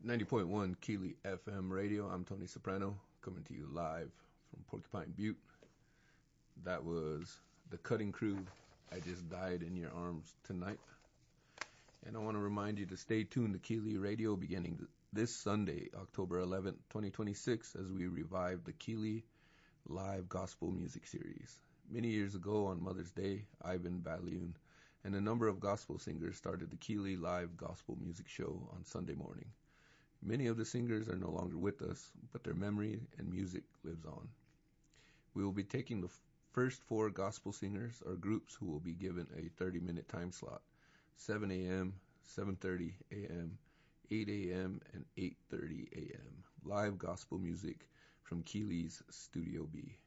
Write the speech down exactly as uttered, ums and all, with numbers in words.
ninety point one Keeley F M radio. I'm Tony Soprano, coming to you live from Porcupine Butte. That was the Cutting Crew, I Just Died in Your Arms Tonight. And I want to remind you to stay tuned to Keeley Radio beginning this Sunday, October eleventh, twenty twenty-six, as we revive the Keeley Live Gospel Music Series. Many years ago on Mother's Day, Ivan Balloon and a number of gospel singers started the Keeley Live Gospel Music Show on Sunday morning. Many of the singers are no longer with us, but their memory and music lives on. We will be taking the first four gospel singers or groups who will be given a thirty-minute time slot, seven a.m., seven thirty a.m., eight a.m., and eight thirty a.m. Live gospel music from Keeley's Studio B.